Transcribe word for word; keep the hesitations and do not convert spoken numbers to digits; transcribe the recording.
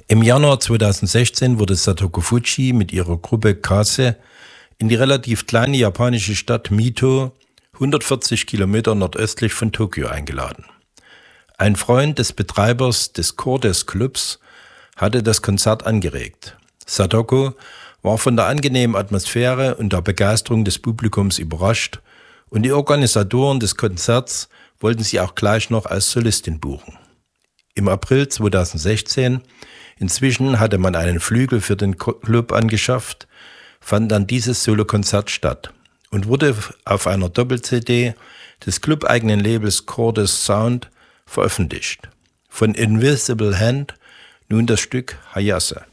Im Januar zweitausendsechzehn wurde Satoko Fujii mit ihrer Gruppe Kase in die relativ kleine japanische Stadt Mito, hundertvierzig Kilometer nordöstlich von Tokio, eingeladen. Ein Freund des Betreibers des Cordes Clubs hatte das Konzert angeregt. Satoko war von der angenehmen Atmosphäre und der Begeisterung des Publikums überrascht und die Organisatoren des Konzerts wollten sie auch gleich noch als Solistin buchen. Im April zweitausendsechzehn, inzwischen hatte man einen Flügel für den Club angeschafft, fand dann dieses Solokonzert statt und wurde auf einer Doppel-C D des clubeigenen Labels Cordes Sound veröffentlicht. Von Invisible Hand nun das Stück Hayase.